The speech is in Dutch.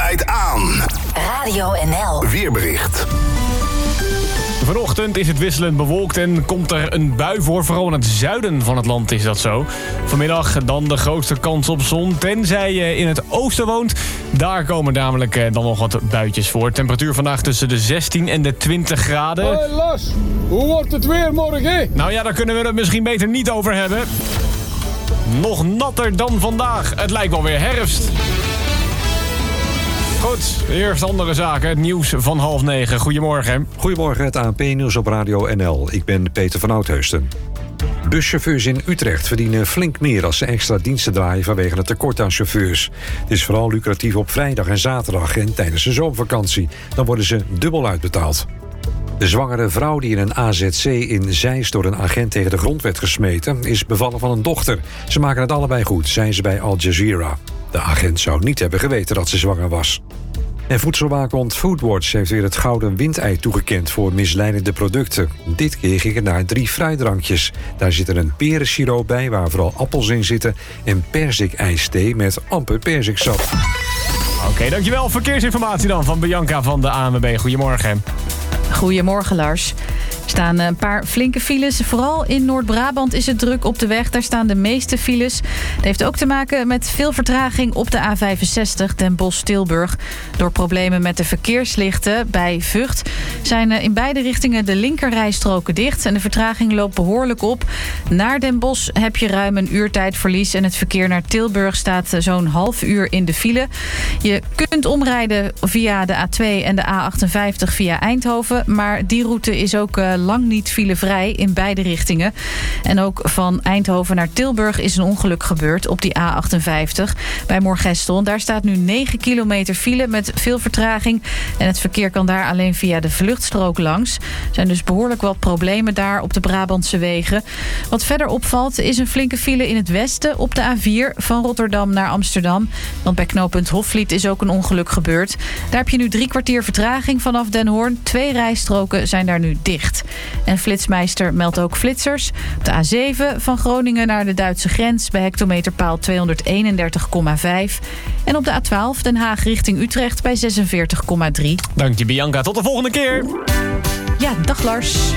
draait aan. Radio NL. Weerbericht. Vanochtend is het wisselend bewolkt en komt er een bui voor. Vooral in het zuiden van het land is dat zo. Vanmiddag dan de grootste kans op zon, tenzij je in het oosten woont. Daar komen namelijk dan nog wat buitjes voor. Temperatuur vandaag tussen de 16 en de 20 graden. Hoi Lars, hoe wordt het weer morgen? Nou ja, daar kunnen we het misschien beter niet over hebben. Nog natter dan vandaag. Het lijkt wel weer herfst. Goed, eerst andere zaken. Het nieuws van 8:30. Goedemorgen. Goedemorgen, het ANP-nieuws op Radio NL. Ik ben Peter van Oudheusden. Buschauffeurs in Utrecht verdienen flink meer als ze extra diensten draaien vanwege het tekort aan chauffeurs. Het is vooral lucratief op vrijdag en zaterdag en tijdens de zomervakantie. Dan worden ze dubbel uitbetaald. De zwangere vrouw die in een AZC in Zeist door een agent tegen de grond werd gesmeten, is bevallen van een dochter. Ze maken het allebei goed, zei ze bij Al Jazeera. De agent zou niet hebben geweten dat ze zwanger was. En voedselwaakhond Foodwatch heeft weer het gouden windei toegekend voor misleidende producten. Dit keer ging het naar 3 fruitdrankjes. Daar zit er een perensiroop bij waar vooral appels in zitten en perzikijsthee met amper perziksap. Oké, dankjewel. Verkeersinformatie dan van Bianca van de ANWB. Goedemorgen. Goedemorgen Lars. Er staan een paar flinke files. Vooral in Noord-Brabant is het druk op de weg. Daar staan de meeste files. Het heeft ook te maken met veel vertraging op de A65 Den Bosch-Tilburg. Door problemen met de verkeerslichten bij Vught zijn in beide richtingen de linkerrijstroken dicht. En de vertraging loopt behoorlijk op. Naar Den Bosch heb je ruim een uurtijdverlies. En het verkeer naar Tilburg staat zo'n half uur in de file. Je kunt omrijden via de A2 en de A58 via Eindhoven. Maar die route is ook lang niet filevrij in beide richtingen. En ook van Eindhoven naar Tilburg is een ongeluk gebeurd op die A58 bij Moergestel. Daar staat nu 9 kilometer file met veel vertraging. En het verkeer kan daar alleen via de vluchtstrook langs. Er zijn dus behoorlijk wat problemen daar op de Brabantse wegen. Wat verder opvalt is een flinke file in het westen op de A4 van Rotterdam naar Amsterdam. Want bij knooppunt Hofvliet is ook een ongeluk gebeurd. Daar heb je nu 3 kwartier vertraging vanaf Den Hoorn. 2 rijstroken zijn daar nu dicht. En Flitsmeister meldt ook flitsers. Op de A7 van Groningen naar de Duitse grens bij hectometerpaal 231,5. En op de A12 Den Haag richting Utrecht bij 46,3. Dank je Bianca, tot de volgende keer. Ja, dag Lars.